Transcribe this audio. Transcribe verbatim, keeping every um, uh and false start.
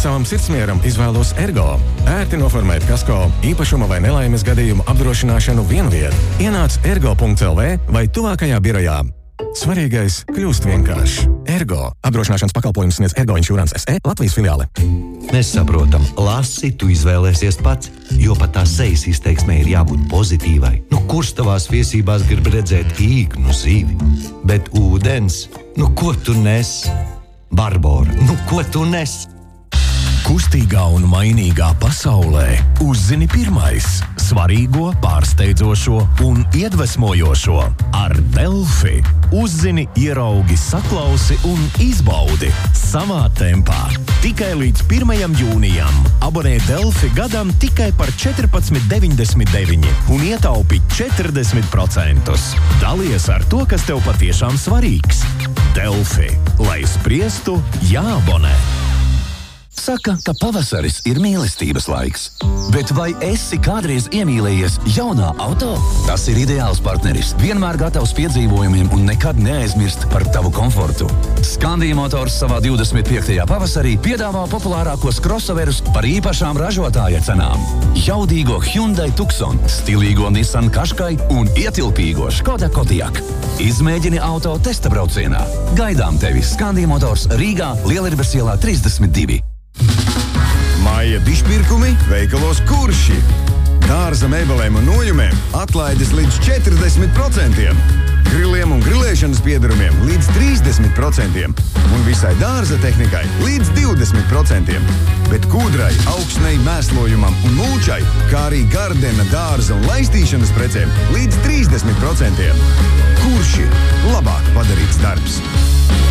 Savam sirdsmieram izvēlos Ergo. Ērti noformēt kasko, īpašuma vai nelaimes gadījumu apdrošināšanu vienviet. Ienāc ergo punkts el vē vai tuvākajā birojā. Svarīgais kļūst vienkāršs. Ergo. Apdrošināšanas pakalpojums sniedz Ergo Insurance es e Latvijas filiāle. Mēs saprotam, lasi, tu izvēlēsies pats, jo pat tā sejas izteiksmē ir jābūt pozitīvai. Nu, kurš tavās viesībās grib redzēt īknu zīvi? Bet ūdens, nu ko tu nes? Barbora, nu ko tu nes? Kustīgā un mainīgā pasaulē uzzini pirmais svarīgo, pārsteidzošo un iedvesmojošo ar Delfi. Uzzini, ieraugi, saklausi un izbaudi savā tempā. Tikai līdz pirmajam jūnijam abonē Delfi gadam tikai par četrpadsmit deviņdesmit deviņi un ietaupi četrdesmit procentus. Dalies ar to, kas tev patiešām svarīgs. Delfi. Lai spriestu, jāabonē. Saka, ka pavasaris ir mīlestības laiks. Bet vai esi kādreiz iemīlējies jaunā auto? Tas ir ideāls partneris. Vienmēr gatavs piedzīvojumiem un nekad neaizmirst par tavu komfortu. Scandia Motors savā divdesmit piektajā pavasarī piedāvā populārākos crossoverus par īpašām ražotāja cenām. Jaudīgo Hyundai Tucson, stilīgo Nissan Qashqai un ietilpīgo Škoda Kodiaq. Izmēģini auto testa braucienā. Gaidām tevi Scandia Motors Rīgā, Lielarbes ielā trīsdesmit divi. Māja dišpirkumi veikalos Kurši. Dārza mēbelēm un nojumēm atlaides līdz četrdesmit procentiem. Griliem un grilēšanas piedarumiem līdz trīsdesmit procentiem. Un visai dārza tehnikai līdz divdesmit procentiem. Bet kūdrai, augsnei, mēslojumam un mulčai, kā arī gardena, dārza un laistīšanas precēm līdz trīsdesmit procentiem. Kurši? Labāk padarīts darbs.